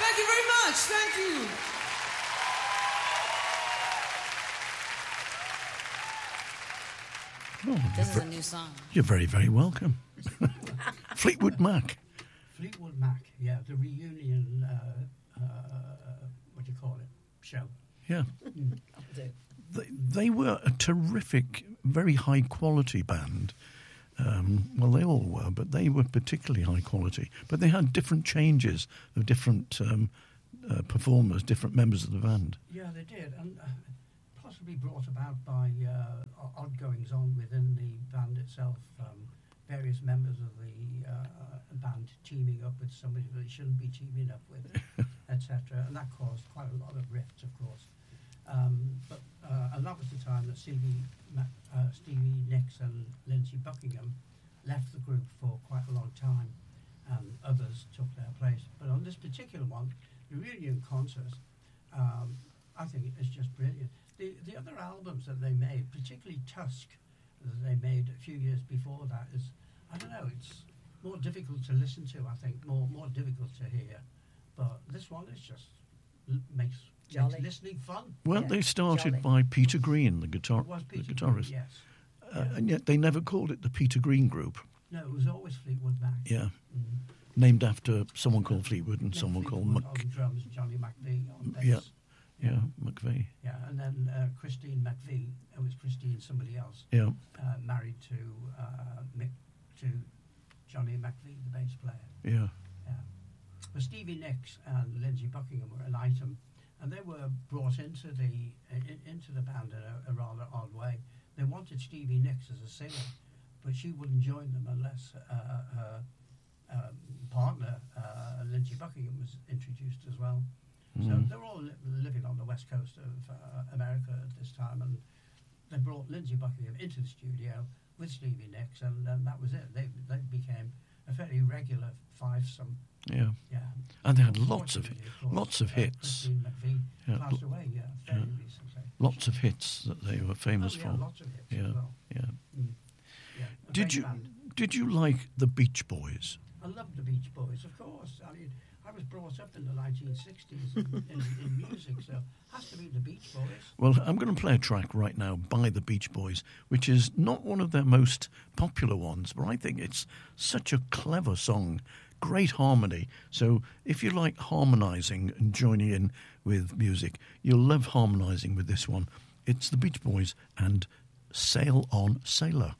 Thank you very much. Thank you. Oh, This is a new song. You're very, very welcome. Fleetwood Mac. Fleetwood Mac, yeah, the reunion, what do you call it, show. Yeah. They were a terrific, very high-quality band. Well, they all were, but they were particularly high quality. But they had different changes of different performers, different members of the band. Yeah, they did, and possibly brought about by odd goings-on within the band itself. Various members of the band teaming up with somebody that they shouldn't be teaming up with, etc. And that caused quite a lot of rifts, of course. And that was the time that Stevie Nicks and Lindsey Buckingham left the group for quite a long time, and others took their place. But on this particular one, the reunion concert, I think it's just brilliant. The other albums that they made, particularly Tusk, that they made a few years before that, is, I don't know, it's more difficult to listen to, I think, more difficult to hear. But this one is just makes listening fun. Well, they started by Peter Green, the guitarist. Green, yes. And yet they never called it the Peter Green Group. No, it was always Fleetwood Mac. Yeah. Named after someone called Fleetwood and someone Fleetwood called on drums, Johnny McVie on bass. Yeah, McVie. Yeah, and then Christine McVie, it was Christine somebody else. Yeah. Married to Johnny McVie, the bass player. Yeah. Yeah. But Stevie Nicks and Lindsey Buckingham were an item, and they were brought into the band in a rather odd way. They wanted Stevie Nicks as a singer, but she wouldn't join them unless her partner, Lindsey Buckingham, was introduced as well. So they were all living on the west coast of America at this time, and they brought Lindsey Buckingham into the studio with Stevie Nicks, and that was it. They became a fairly regular fivesome. Yeah. Yeah. And they had lots of hits. Christine McVie passed away, fairly recently. Lots of hits that they were famous for. Lots of hits as well. Yeah. Did you like the Beach Boys? I loved the Beach Boys, of course. I mean, I was brought up in the 1960s in music, so it has to be the Beach Boys. Well, I'm going to play a track right now by the Beach Boys, which is not one of their most popular ones, but I think it's such a clever song, great harmony. So if you like harmonising and joining in with music, you'll love harmonising with this one. It's the Beach Boys and Sail On Sailor.